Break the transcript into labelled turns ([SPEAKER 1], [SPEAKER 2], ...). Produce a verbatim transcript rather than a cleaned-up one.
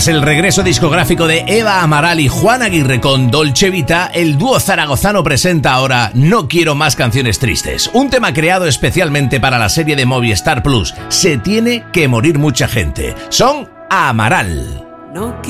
[SPEAKER 1] Tras el regreso discográfico de Eva Amaral y Juan Aguirre con Dolce Vita, el dúo zaragozano presenta ahora No quiero más canciones tristes, un tema creado especialmente para la serie de Movistar Plus, Se tiene que morir mucha gente. Son Amaral.
[SPEAKER 2] No